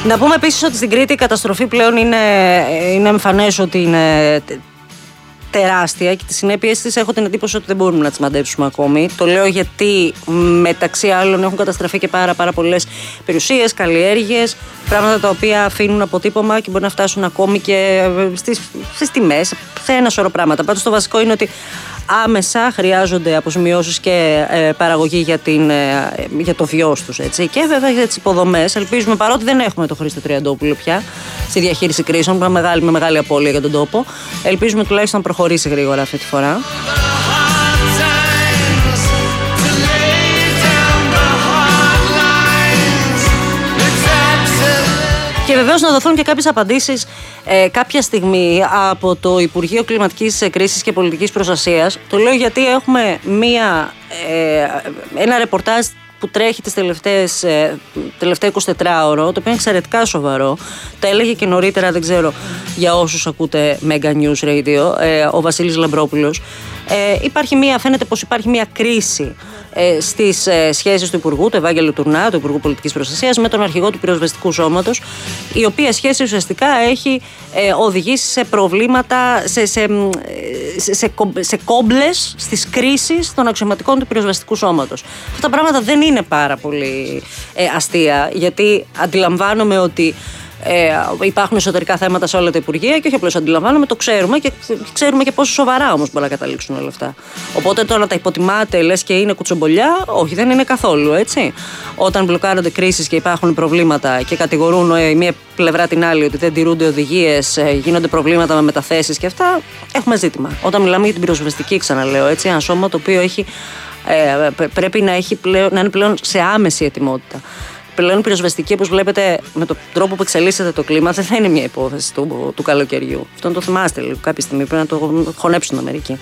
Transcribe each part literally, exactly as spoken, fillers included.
Να πούμε επίσης ότι στην Κρήτη η καταστροφή πλέον είναι, είναι εμφανές ότι είναι τεράστια και τις συνέπειες της έχω την εντύπωση ότι δεν μπορούμε να τις μαντέψουμε ακόμη. Το λέω γιατί μεταξύ άλλων έχουν καταστραφεί και πάρα, πάρα πολλές περιουσίες, καλλιέργειες, πράγματα τα οποία αφήνουν αποτύπωμα και μπορεί να φτάσουν ακόμη και στις, στις τιμές, σε ένα σωρό πράγματα. Πάντως το βασικό είναι ότι άμεσα χρειάζονται αποζημιώσεις και ε, παραγωγή για, την, ε, για το βιός τους, έτσι. Και βέβαια για τις υποδομές. Ελπίζουμε, παρότι δεν έχουμε τον Χρήστο Τριαντόπουλο πια στη διαχείριση κρίσεων, με μεγάλη, με μεγάλη απώλεια για τον τόπο, ελπίζουμε τουλάχιστον να προχωρήσει γρήγορα αυτή τη φορά. Και βεβαίως να δοθούν και κάποιες απαντήσεις ε, κάποια στιγμή από το Υπουργείο Κλιματικής Κρίσης και Πολιτικής Προστασίας. Το λέω γιατί έχουμε μία, ε, ένα ρεπορτάζ που τρέχει τις τελευταίες, ε, τελευταία εικοσιτετράωρο, το οποίο είναι εξαιρετικά σοβαρό. Τα έλεγε και νωρίτερα, δεν ξέρω για όσους ακούτε Mega News Radio, ε, ο Βασίλης Λαμπρόπουλος. Ε, υπάρχει μία, φαίνεται πως υπάρχει μία κρίση ε, στις ε, σχέσεις του Υπουργού, του Ευάγγελου Τουρνά, του Υπουργού Πολιτικής Προστασίας, με τον αρχηγό του πυροσβεστικού σώματος, η οποία σχέση ουσιαστικά έχει ε, οδηγήσει σε προβλήματα, σε, σε, σε, σε, σε κόμπλες στις κρίσεις των αξιωματικών του πυροσβεστικού σώματος. Αυτά τα πράγματα δεν είναι πάρα πολύ ε, αστεία, γιατί αντιλαμβάνομαι ότι Ε, υπάρχουν εσωτερικά θέματα σε όλα τα υπουργεία και όχι απλώς αντιλαμβάνομαι, το ξέρουμε και ξέρουμε και πόσο σοβαρά όμως μπορεί να καταλήξουν όλα αυτά. Οπότε τώρα να τα υποτιμάτε, λες και είναι κουτσομπολιά, όχι, δεν είναι καθόλου έτσι. Όταν μπλοκάρονται κρίσεις και υπάρχουν προβλήματα και κατηγορούν η μία πλευρά την άλλη ότι δεν τηρούνται οδηγίες, γίνονται προβλήματα με μεταθέσεις και αυτά, έχουμε ζήτημα. Όταν μιλάμε για την πυροσβεστική, ξαναλέω, έτσι, ένα σώμα το οποίο έχει, ε, πρέπει να, έχει πλέον, να είναι πλέον σε άμεση ετοιμότητα. Πλέον πυροσβεστική, όπως βλέπετε, με τον τρόπο που εξελίσσεται το κλίμα, δεν θα είναι μια υπόθεση του, του καλοκαιριού. Αυτό να το θυμάστε λίγο. Κάποια στιγμή πρέπει να το χωνέψουν μερικοί.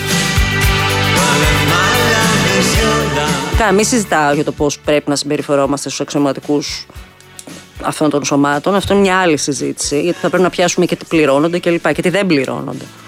Καλά, μην συζητάω για το πώς πρέπει να συμπεριφερόμαστε στους αξιωματικούς αυτών των σωμάτων. Αυτό είναι μια άλλη συζήτηση, γιατί θα πρέπει να πιάσουμε και τι πληρώνονται και λοιπά, και τι δεν πληρώνονται.